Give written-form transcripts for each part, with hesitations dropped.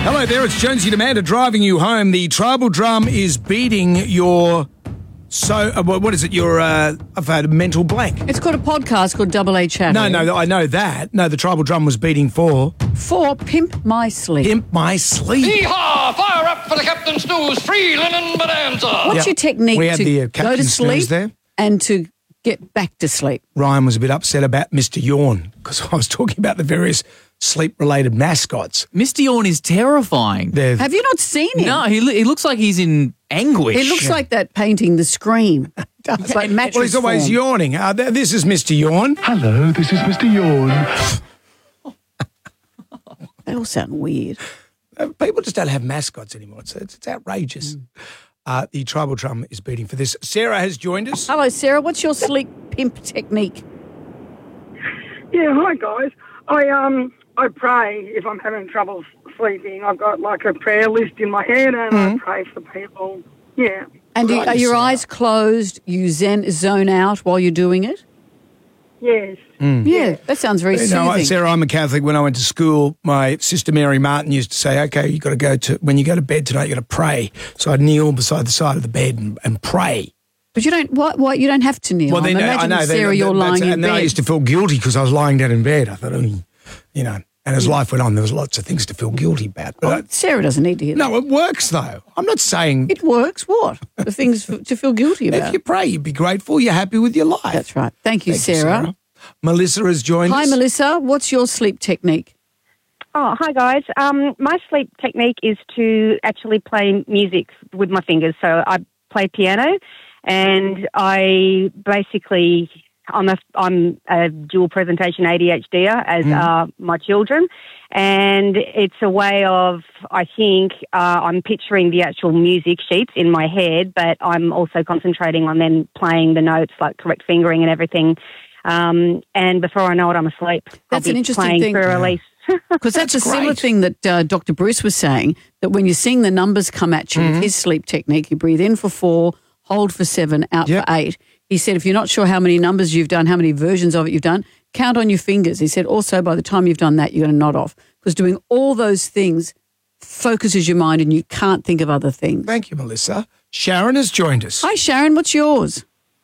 Hello there, it's Jonesy Amanda driving you home. The tribal drum is beating your... what is it? I've had a mental blank. It's called a podcast called Double A Chat. No, I know that. No, the tribal drum was beating for Pimp My Sleep. Pimp My Sleep. Hee-haw! Fire up for the Captain Snooze free linen bonanza. What's your technique We had the, to Captain go to Snooze sleep there. and to get back to sleep? Ryan was a bit upset about Mr. Yawn because I was talking about the various sleep-related mascots. Mr. Yawn is terrifying. Have you not seen him? No, he looks like he's in anguish. It looks like that painting, The Scream. It's like mattress Well, he's always form. yawning. This is Mr. Yawn. Hello, this is Mr. Yawn. They all sound weird. People just don't have mascots anymore. It's outrageous. The tribal drum is beating for this. Sarah has joined us. Hello, Sarah. What's your sleep pimp technique? Yeah, hi guys. I pray if I'm having trouble sleeping. I've got like a prayer list in my head and I pray for people. Yeah. And are your eyes closed? You zone out while you're doing it? Yes. Yeah, that sounds very soothing. Sarah, I'm a Catholic. When I went to school, my sister Mary Martin used to say, okay, you got to go to, when you go to bed tonight, you got to pray. So I'd kneel beside the side of the bed and pray. But you don't. What? You don't have to kneel. Well, then, Imagine, I know, Sarah, you're lying in and bed. then I used to feel guilty because I was lying down in bed. I thought, and as life went on, there was lots of things to feel guilty about. But Sarah doesn't need to hear that. no, it works though. I'm not saying It works. What? The things to feel guilty about. if you pray, you'd be grateful. You're happy with your life. That's right. Thank you, Sarah. Melissa has joined us. Hi, Melissa. What's your sleep technique? Oh, hi guys. My sleep technique is to actually play music with my fingers. So I play piano, and I basically I'm a dual presentation ADHDer, as are my children, and it's a way of, I think, I'm picturing the actual music sheets in my head, but I'm also concentrating on then playing the notes, like correct fingering and everything. And before I know it, I'm asleep. That's I'll an be interesting playing thing. for a release. Because that's a similar great. thing that Dr. Bruce was saying, that when you're seeing the numbers come at you, with his sleep technique, you breathe in for 4, hold for 7, out for 8. He said if you're not sure how many numbers you've done, how many versions of it you've done, count on your fingers. He said also by the time you've done that, you're going to nod off. Because doing all those things focuses your mind and you can't think of other things. Thank you, Melissa. Sharon has joined us. Hi, Sharon. What's yours?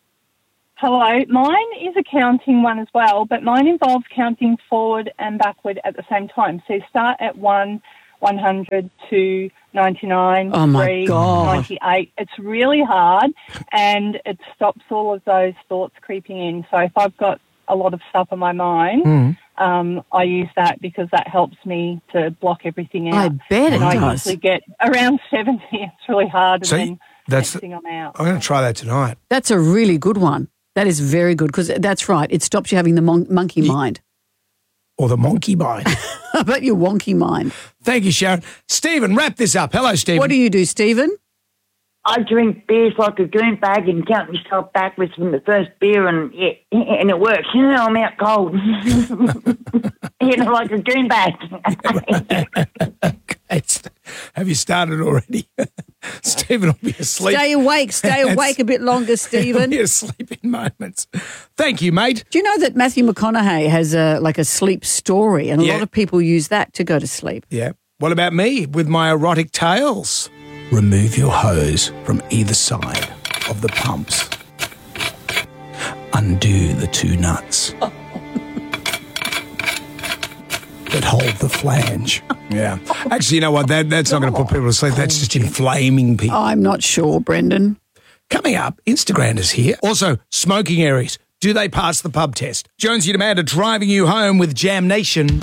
Hello. Mine is a counting one as well, but mine involves counting forward and backward at the same time. So you start at 1, 100, 2, 99, Oh, my 3, God. 98. It's really hard, and it stops all of those thoughts creeping in. So if I've got a lot of stuff on my mind, I use that because that helps me to block everything out. I bet it and I does. usually get around 70. It's really hard, and So then that's next thing I'm out. I'm going to try that tonight. That's a really good one. That is very good because that's right. It stops you having the monkey mind. Or the monkey mind. How about your wonky mind? Thank you, Sharon. Stephen, wrap this up. Hello, Stephen. What do you do, Stephen? I drink beers like a goon bag and count myself backwards from the first beer, and it works. I'm out cold. Like a goon bag. Have you started already? Stephen will be asleep. Stay awake a bit longer, He'll Stephen. be asleep in moments. Thank you, mate. Do you know that Matthew McConaughey has a sleep story, and a lot of people use that to go to sleep? Yeah. What about me with my erotic tales? Remove your hose from either side of the pumps. Undo the 2 nuts that hold the flange. Yeah. Actually, you know what? That's not going to put people to sleep. That's just inflaming people. I'm not sure, Brendan. Coming up, Instagram is here. Also, smoking areas. Do they pass the pub test? Jonesy and Amanda driving you home with Jam Nation.